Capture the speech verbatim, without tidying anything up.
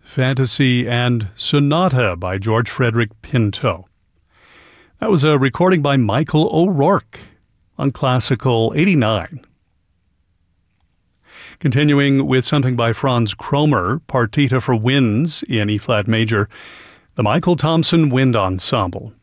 Fantasy and Sonata by George Frederick Pinto. That was a recording by Michael O'Rourke on Classical eighty-nine. Continuing with something by Franz Kromer, Partita for Winds in E-flat major, the Michael Thompson Wind Ensemble.